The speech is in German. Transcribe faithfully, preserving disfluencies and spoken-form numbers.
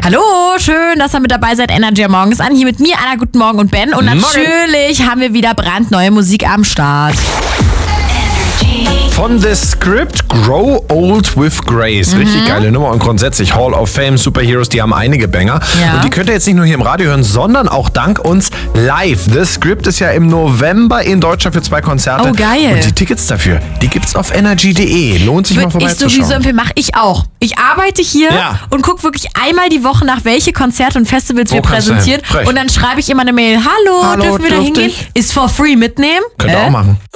Hallo, schön, dass ihr mit dabei seid. Energy am Morgens an. Hier mit mir, Anna, guten Morgen und Ben. Und natürlich Morgen. haben wir wieder brandneue Musik am Start. Von The Script, Grow Old with Grace. Mhm. Richtig geile Nummer und grundsätzlich Hall of Fame, Superheroes, die haben einige Banger. Ja. Und die könnt ihr jetzt nicht nur hier im Radio hören, sondern auch dank uns live. The Script ist ja im November in Deutschland für zwei Konzerte. Oh, geil. Und die Tickets dafür, die gibt's auf energy punkt de. Lohnt sich Würde mal vorbeizuschauen. Ich sowieso empfehlen, mache ich auch. Ich arbeite hier ja. und gucke wirklich einmal die Woche nach, welche Konzerte und Festivals Wo wir präsentieren. Und dann schreibe ich immer eine Mail. Hallo, Hallo dürfen wir da hingehen? ich? Ist for free mitnehmen. Könnt ihr äh? auch machen.